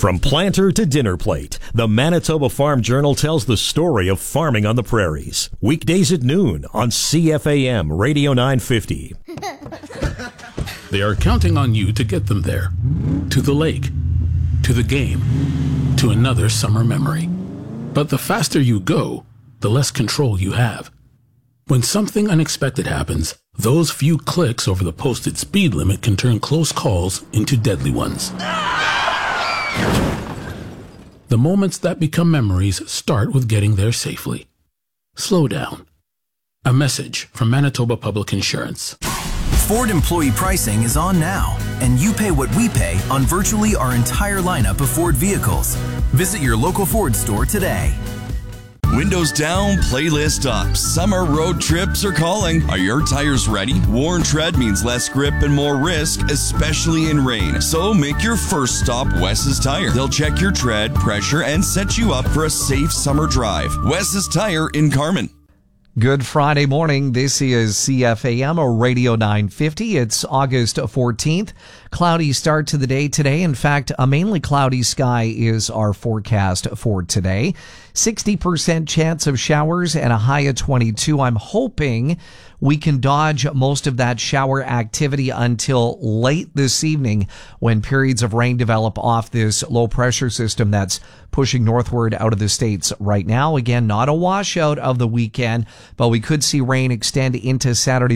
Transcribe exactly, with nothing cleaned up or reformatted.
From planter to dinner plate, the Manitoba Farm Journal tells the story of farming on the prairies. Weekdays at noon on C F A M Radio nine fifty. They are counting on you to get them there. To the lake. To the game. To another summer memory. But the faster you go, the less control you have. When something unexpected happens, those few clicks over the posted speed limit can turn close calls into deadly ones. The moments that become memories start with getting there safely. Slow down. A message from Manitoba Public Insurance. Ford employee pricing is on now, and you pay what we pay on virtually our entire lineup of Ford vehicles. Visit your local Ford store today. Windows down, playlist up. Summer road trips are calling. Are your tires ready? Worn tread means less grip and more risk, especially in rain. So make your first stop Wes's Tire. They'll check your tread, pressure, and set you up for a safe summer drive. Wes's Tire in Carman. Good Friday morning. This is C F A M, Radio nine fifty. It's August fourteenth. Cloudy start to the day today. In fact, a mainly cloudy sky is our forecast for today. sixty percent chance of showers and a high of twenty-two. I'm hoping we can dodge most of that shower activity until late this evening when periods of rain develop off this low pressure system that's pushing northward out of the States right now. Again, not a washout of the weekend, but we could see rain extend into Saturday